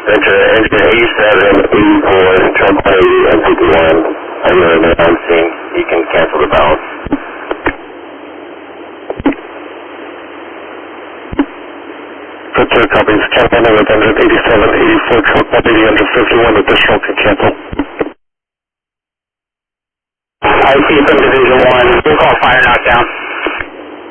Engine 87, 84, truck 80, and 51. Are you in on scene? You can cancel the balance. Good to copies. Cancel with engine 87, 84, truck 80, engine 51. Additional can cancel. I see from Division 1. We'll call fire knockdown.